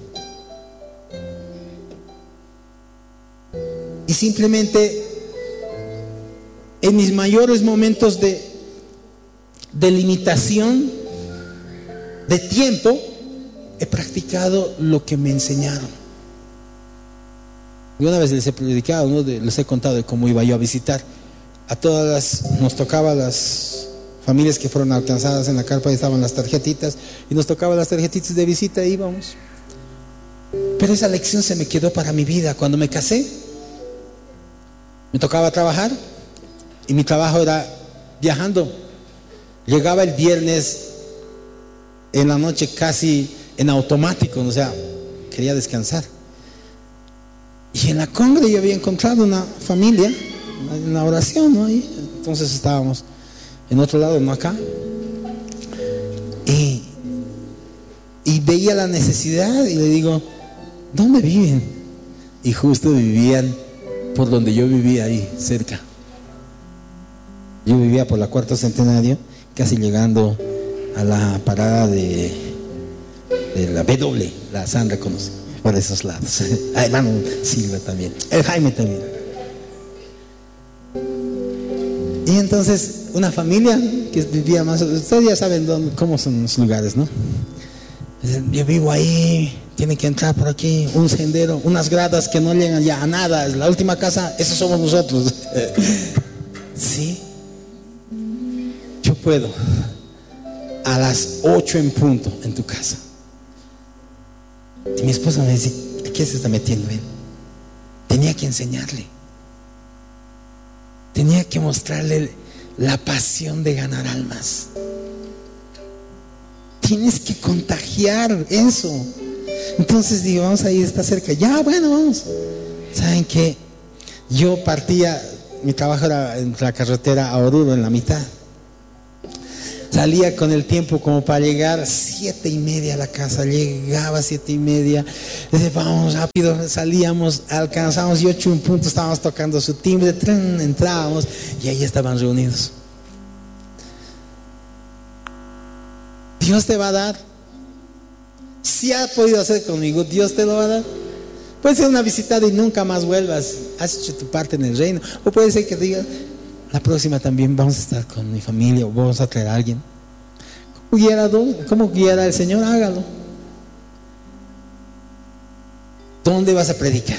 Y simplemente en mis mayores momentos de, de limitación de tiempo, he practicado lo que me enseñaron. Y una vez les he predicado, ¿no? de, les he contado de cómo iba yo a visitar a todas las, nos tocaba las familias que fueron alcanzadas en la carpa, y estaban las tarjetitas, y nos tocaba las tarjetitas de visita, e íbamos. Pero esa lección se me quedó para mi vida. Cuando me casé, me tocaba trabajar, y mi trabajo era viajando. Llegaba el viernes en la noche casi en automático, o sea, quería descansar. Y en la congre yo había encontrado una familia en la oración, ¿no? Y entonces estábamos en otro lado, no acá. Y, y veía la necesidad y le digo, ¿dónde viven? Y justo vivían por donde yo vivía, ahí cerca. Yo vivía por la Cuarto Centenario, casi llegando a la parada de, de la B W, la Sandra conoce, por esos lados. Ah, hermano Silva también, el Jaime también. Y entonces una familia que vivía más, ustedes ya saben dónde, cómo son los lugares, ¿no? Yo vivo ahí, tiene que entrar por aquí, un sendero, unas gradas que no llegan ya a nada, la última casa, esos somos nosotros. Sí, yo puedo a las ocho en punto en tu casa. Y mi esposa me dice, ¿a qué se está metiendo él? Tenía que enseñarle, tenía que mostrarle la pasión de ganar almas. Tienes que contagiar eso. Entonces digo, vamos a ir, está cerca. Ya, bueno, vamos. ¿Saben qué? Yo partía, mi trabajo era en la carretera a Oruro, en la mitad. Salía con el tiempo como para llegar siete y media a la casa. Llegaba a siete y media. Decía, vamos rápido. Salíamos, alcanzamos y ocho en punto estábamos tocando su timbre. Tren, entrábamos y ahí estaban reunidos. Dios te va a dar. Si ha podido hacer conmigo, Dios te lo va a dar. Puede ser una visitada y nunca más vuelvas. Has hecho tu parte en el reino. O puede ser que digas, la próxima también vamos a estar con mi familia o vamos a traer a alguien. ¿Cómo guiará, cómo guiará el Señor? Hágalo. ¿Dónde vas a predicar?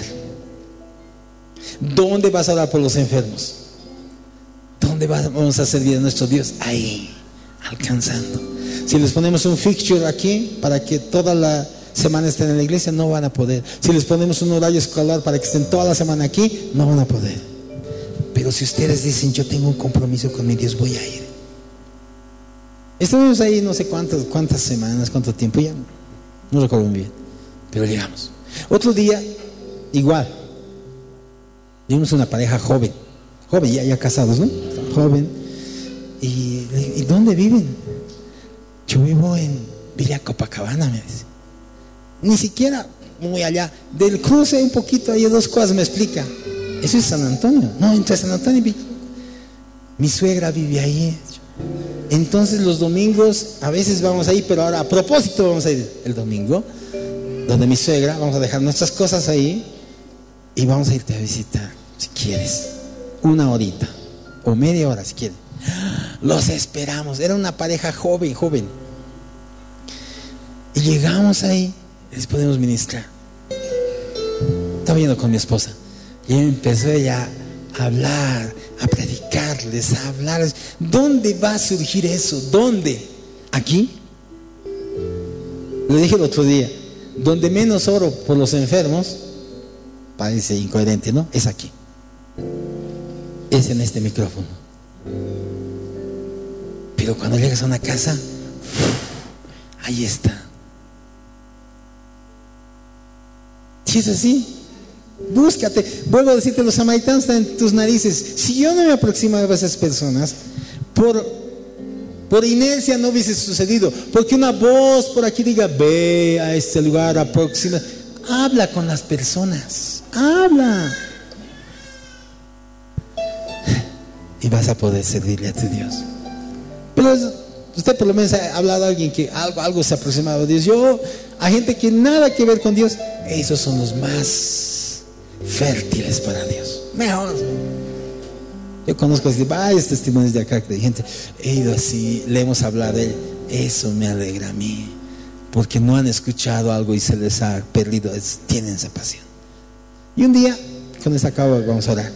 ¿Dónde vas a orar por los enfermos? ¿Dónde vamos a servir a nuestro Dios? Ahí, alcanzando. Si les ponemos un fixture aquí para que toda la semana estén en la iglesia, no van a poder. Si les ponemos un horario escolar para que estén toda la semana aquí, no van a poder. Pero si ustedes dicen, yo tengo un compromiso con mi Dios, voy a ir. Estuvimos ahí no sé cuántas, cuántas semanas, cuánto tiempo, ya no recuerdo muy bien, pero llegamos. Otro día, igual, vimos una pareja joven, joven, ya, ya casados, ¿no? Joven. ¿Y, ¿y dónde viven? Yo vivo en Villa Copacabana, me dice. Ni siquiera muy allá. Del cruce un poquito, hay dos cosas, me explica. Eso es San Antonio. No, entre San Antonio y Villa. Mi suegra vive ahí. Entonces los domingos, a veces vamos ahí, pero ahora a propósito vamos a ir el domingo, donde mi suegra, vamos a dejar nuestras cosas ahí y vamos a irte a visitar, si quieres, una horita o media hora si quieres. Los esperamos. Era una pareja joven, joven. Y llegamos ahí, les podemos ministrar. Estaba yendo con mi esposa y empezó ella a hablar, a predicarles, a hablarles. ¿Dónde va a surgir eso? ¿Dónde? ¿Aquí? Le dije el otro día, donde menos oro por los enfermos, parece incoherente, ¿no? Es aquí. Es en este micrófono. Pero cuando llegas a una casa, ahí está. Si es así, búscate. Vuelvo a decirte, los samaritanos están en tus narices. Si yo no me aproximaba a esas personas, por, por inercia no hubiese sucedido. Porque una voz por aquí diga, ve a este lugar, aproxima. Habla con las personas, habla. Y vas a poder servirle a tu Dios. Pero usted por lo menos ha hablado a alguien que algo, algo se ha aproximado a Dios. Yo, a gente que nada que ver con Dios, esos son los más fértiles para Dios. Mejor. Yo conozco varios testimonios de acá de gente, he ido así, le hemos hablado de él. Eso me alegra a mí, porque no han escuchado algo y se les ha perdido. Es, tienen esa pasión. Y un día, con esta acabo, vamos a orar.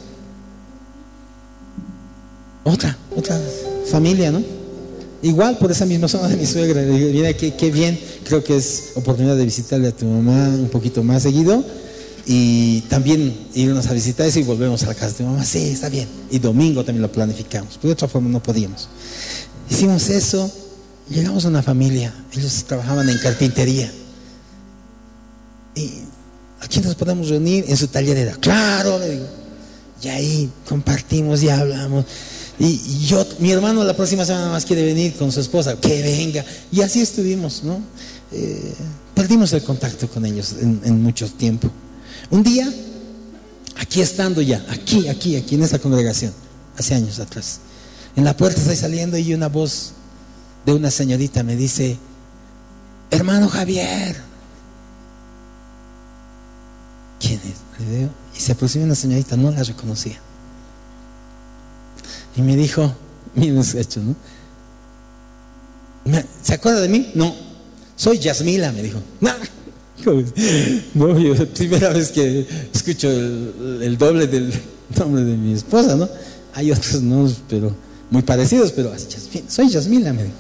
Otra, otra familia, ¿no? Igual por esa misma zona de mi suegra. Le digo, mira qué, qué bien, creo que es oportunidad de visitarle a tu mamá un poquito más seguido y también irnos a visitar eso y volvemos a la casa de tu mamá. Sí, está bien. Y domingo también lo planificamos, porque de otra forma no podíamos. Hicimos eso, llegamos a una familia, ellos trabajaban en carpintería. Y aquí nos podemos reunir en su taller. Era claro, le digo. Y ahí compartimos y hablamos. Y yo, mi hermano la próxima semana más quiere venir con su esposa, que venga. Y así estuvimos, ¿no? Eh, perdimos el contacto con ellos en, en mucho tiempo. Un día, aquí estando ya, aquí, aquí, aquí en esa congregación, hace años atrás, en la puerta estoy saliendo y una voz de una señorita me dice, hermano Javier. ¿Quién es? Le digo, y se aproxima una señorita, no la reconocía. Y me dijo, miren ese hecho, ¿no? ¿Se acuerda de mí? No, soy Yasmila, me dijo. No, no, yo la primera vez que escucho el, el doble del nombre de mi esposa, ¿no? Hay otros no, pero muy parecidos, pero soy Yasmila, me dijo.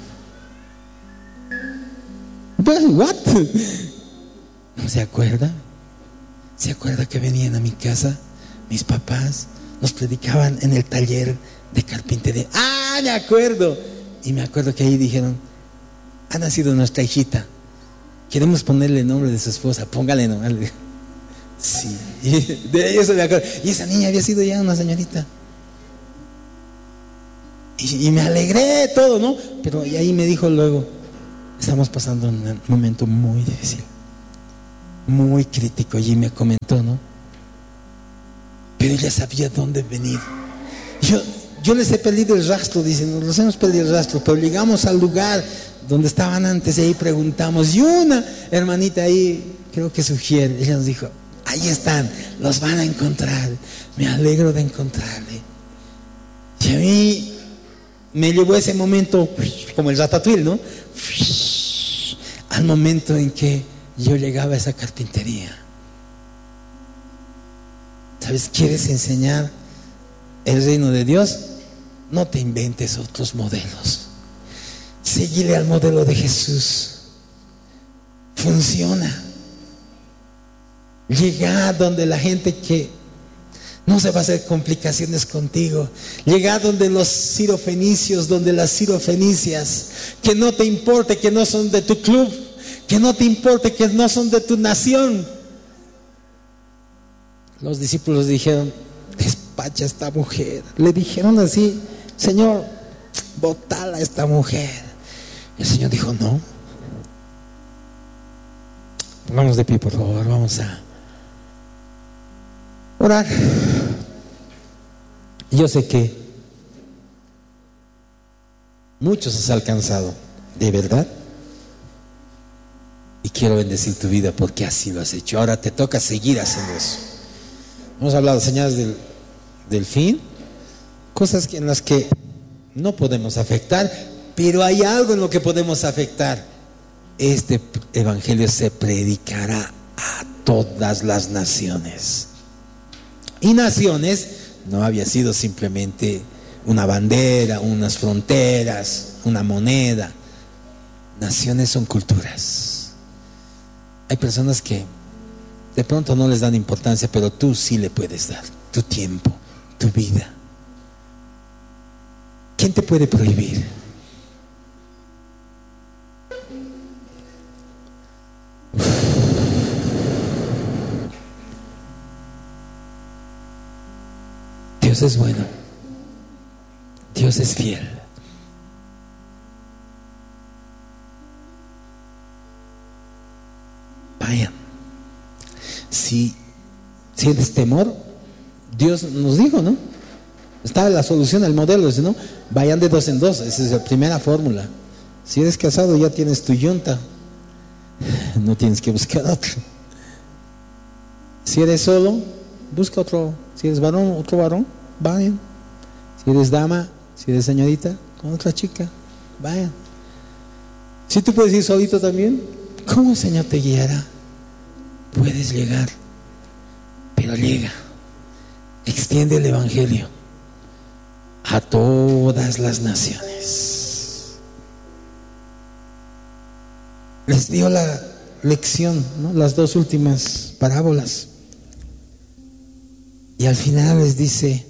Pues, ¿what? ¿No se acuerda? ¿Se acuerda que venían a mi casa mis papás? Nos predicaban en el taller de carpintería. Ah, me acuerdo. Y me acuerdo que ahí dijeron, ha nacido nuestra hijita, queremos ponerle el nombre de su esposa, póngale nombre. Sí, y de eso me acuerdo. Y esa niña había sido ya una señorita. Y, y me alegré todo, ¿no? Pero y ahí me dijo luego, estamos pasando un momento muy difícil, muy crítico. Y me comentó, ¿no? Pero ella sabía dónde venir. Yo, yo les he perdido el rastro, dicen, los hemos perdido el rastro, pero llegamos al lugar donde estaban antes y ahí preguntamos. Y una hermanita ahí, creo que sugiere, ella nos dijo, ahí están, los van a encontrar. Me alegro de encontrarle. Y a mí me llevó ese momento, como el ratatouille, ¿no? Al momento en que yo llegaba a esa carpintería. ¿Sabes? ¿Quieres enseñar el reino de Dios? No te inventes otros modelos. Síguele al modelo de Jesús. Funciona. Llega donde la gente que no se va a hacer complicaciones contigo. Llega donde los sirofenicios, donde las sirofenicias, que no te importe que no son de tu club, que no te importe que no son de tu nación. Los discípulos dijeron, despacha a esta mujer. Le dijeron así, Señor, botala a esta mujer. Y el Señor dijo, no. Vamos de pie, por favor, vamos a orar. Yo sé que muchos has alcanzado, de verdad, y quiero bendecir tu vida porque así lo has hecho. Ahora te toca seguir haciendo eso. Hemos hablado de señales del, del fin, cosas en las que no podemos afectar, pero hay algo en lo que podemos afectar. Este evangelio se predicará a todas las naciones. Y naciones no había sido simplemente una bandera, unas fronteras, una moneda. Naciones son culturas. Hay personas que de pronto no les dan importancia, pero tú sí le puedes dar tu tiempo, tu vida. ¿Quién te puede prohibir? Dios es bueno. Dios es fiel. Vayan. Si sientes temor, Dios nos dijo, ¿no? Está la solución, el modelo, dice, ¿no? Vayan de dos en dos, esa es la primera fórmula. Si eres casado ya tienes tu yunta, no tienes que buscar otro. Si eres solo, busca otro. Si eres varón, otro varón, vayan. Si eres dama, si eres señorita, con otra chica, vayan. Si tú puedes ir solito también, ¿cómo el Señor te guiará? Puedes llegar, pero llega. Extiende el evangelio a todas las naciones. Les dio la lección, ¿no? Las dos últimas parábolas. Y al final les dice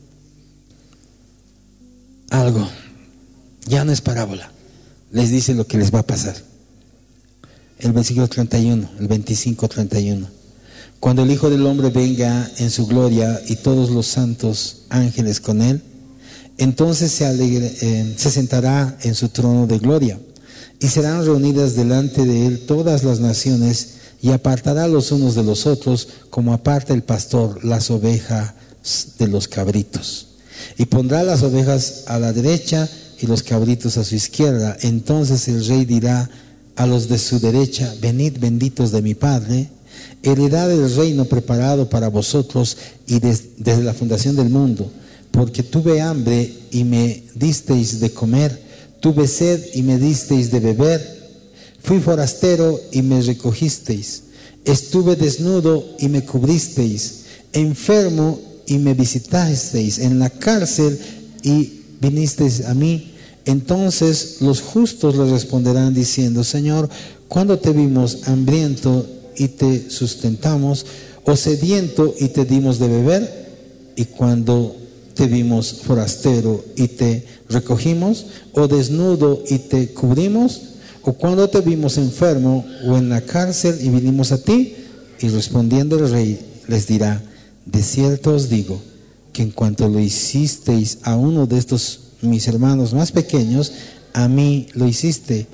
algo. Ya no es parábola. Les dice lo que les va a pasar. El versículo treinta y uno, el veinticinco treinta y uno. Cuando el Hijo del Hombre venga en su gloria y todos los santos ángeles con él, entonces se, alegre, eh, se sentará en su trono de gloria y serán reunidas delante de él todas las naciones y apartará los unos de los otros como aparta el pastor las ovejas de los cabritos. Y pondrá las ovejas a la derecha y los cabritos a su izquierda. Entonces el rey dirá a los de su derecha, venid benditos de mi Padre, heredad del reino preparado para vosotros y des, desde la fundación del mundo, porque tuve hambre y me disteis de comer, tuve sed y me disteis de beber, fui forastero y me recogisteis, estuve desnudo y me cubristeis, enfermo y me visitasteis, en la cárcel y vinisteis a mí. Entonces los justos le responderán diciendo, Señor, ¿cuándo te vimos hambriento y te sustentamos, o sediento y te dimos de beber? Y cuando te vimos forastero y te recogimos, o desnudo y te cubrimos, o cuando te vimos enfermo o en la cárcel y vinimos a ti. Y respondiendo el rey les dirá, de cierto os digo que en cuanto lo hicisteis a uno de estos mis hermanos más pequeños, a mí lo hiciste.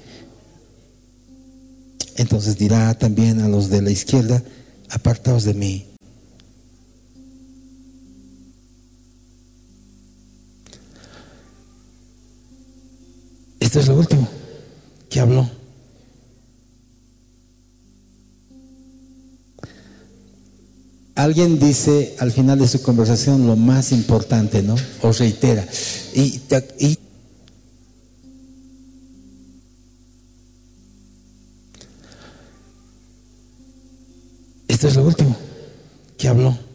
Entonces dirá también a los de la izquierda, apartaos de mí. Esto es lo último que habló. Alguien dice al final de su conversación lo más importante, ¿no? O reitera. Y, y esto es lo último que habló.